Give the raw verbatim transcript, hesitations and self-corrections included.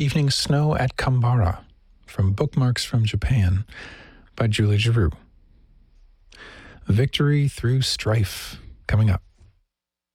Evening Snow at Kambara from Bookmarks from Japan by Julie Giroux. Victory Through Strife coming up.